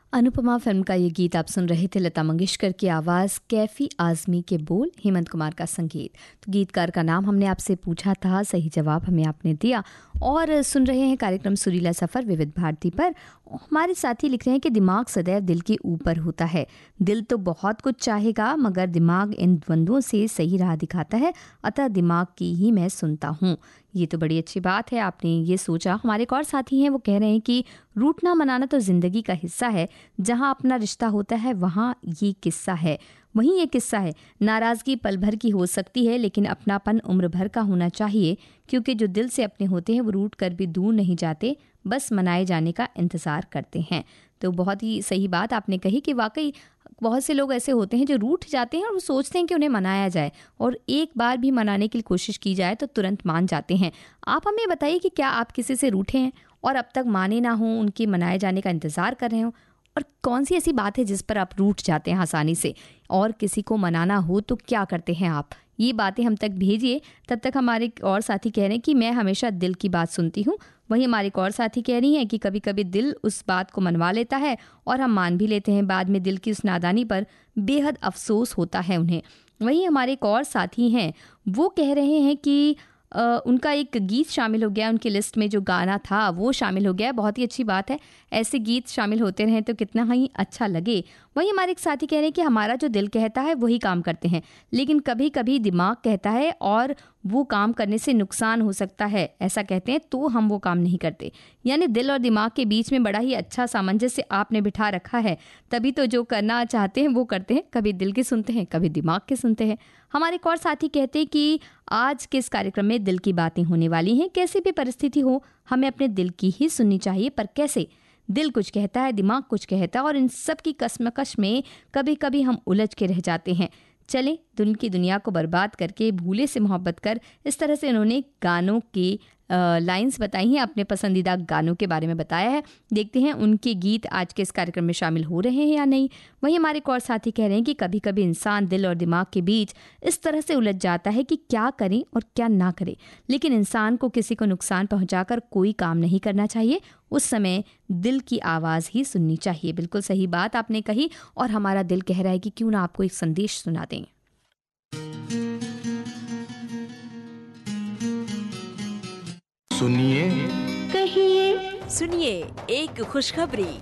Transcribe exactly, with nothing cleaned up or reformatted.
Anupama film का ये गीत आप सुन रहे थे। लता मंगेशकर की आवाज़, कैफी आज़मी के बोल, हेमंत कुमार का संगीत। तो गीतकार का नाम हमने आपसे पूछा था, सही जवाब हमें आपने दिया। और सुन रहे हैं कार्यक्रम सुरीला सफ़र विविध भारती पर। हमारे साथी लिख रहे हैं कि दिमाग सदैव दिल के ऊपर होता है। दिल तो बहुत कुछ चाहेगा मगर दिमाग इन द्वंद्वों से सही राह दिखाता है, अतः दिमाग की ही मैं सुनता हूँ। ये तो बड़ी अच्छी बात है, आपने ये सोचा। हमारे एक और साथी हैं, वो कह रहे हैं कि रूठना मनाना तो ज़िंदगी का हिस्सा है। जहाँ अपना रिश्ता होता है वहाँ ये किस्सा है, वहीं ये किस्सा है। नाराज़गी पल भर की हो सकती है लेकिन अपनापन उम्र भर का होना चाहिए, क्योंकि जो दिल से अपने होते हैं वो रूठ कर भी दूर नहीं जाते, बस मनाए जाने का इंतज़ार करते हैं। तो बहुत ही सही बात आपने कही कि वाकई बहुत से लोग ऐसे होते हैं जो रूठ जाते हैं और वो सोचते हैं कि उन्हें मनाया जाए, और एक बार भी मनाने की कोशिश की जाए तो तुरंत मान जाते हैं। आप हमें बताइए कि क्या आप किसी से रूठे हैं और अब तक माने ना हों, उनके मनाए जाने का इंतज़ार कर रहे हो, और कौन सी ऐसी बात है जिस पर आप रूठ जाते हैं आसानी से, और किसी को मनाना हो तो क्या करते हैं आप? ये बातें हम तक भेजिए। तब तक हमारे और साथी कह रहे हैं कि मैं हमेशा दिल की बात सुनती हूँ। वहीं हमारी एक और साथी कह रही हैं कि कभी कभी दिल उस बात को मनवा लेता है और हम मान भी लेते हैं, बाद में दिल की उस नादानी पर बेहद अफसोस होता है उन्हें। वहीं हमारे एक और साथी हैं, वो कह रहे हैं कि Uh, उनका एक गीत शामिल हो गया उनकी लिस्ट में, जो गाना था वो शामिल हो गया। बहुत ही अच्छी बात है, ऐसे गीत शामिल होते रहें तो कितना ही अच्छा लगे। वहीं हमारे एक साथी कह रहे हैं कि हमारा जो दिल कहता है वही काम करते हैं, लेकिन कभी कभी दिमाग कहता है और वो काम करने से नुकसान हो सकता है, ऐसा कहते हैं, तो हम वो काम नहीं करते। यानी दिल और दिमाग के बीच में बड़ा ही अच्छा सामंजस्य आपने बिठा रखा है, तभी तो जो करना चाहते हैं वो करते हैं। कभी दिल की सुनते हैं, कभी दिमाग के सुनते हैं। हमारे एक और साथी कहते हैं कि आज के इस कार्यक्रम में दिल की बातें होने वाली हैं। कैसी भी परिस्थिति हो हमें अपने दिल की ही सुननी चाहिए, पर कैसे? दिल कुछ कहता है, दिमाग कुछ कहता है, और इन सब की कश्मकश में कभी कभी हम उलझ के रह जाते हैं। चले दिल की दुनिया को बर्बाद करके भूले से मोहब्बत कर, इस तरह से इन्होंने गानों के लाइंस बताई हैं, अपने पसंदीदा गानों के बारे में बताया है। देखते हैं उनके गीत आज के इस कार्यक्रम में शामिल हो रहे हैं या नहीं। वहीं हमारे एक और साथी कह रहे हैं कि कभी कभी इंसान दिल और दिमाग के बीच इस तरह से उलझ जाता है कि क्या करें और क्या ना करें, लेकिन इंसान को किसी को नुकसान पहुंचाकर कोई काम नहीं करना चाहिए। उस समय दिल की आवाज़ ही सुननी चाहिए। बिल्कुल सही बात आपने कही, और हमारा दिल कह रहा है कि क्यों ना आपको एक संदेश सुना दें। सुनिए, कहिए, सुनिए एक खुशखबरी।